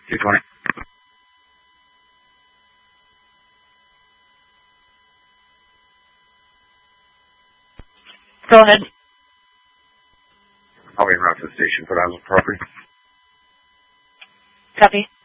220. Go ahead. I'll be around to the station for that property. Copy.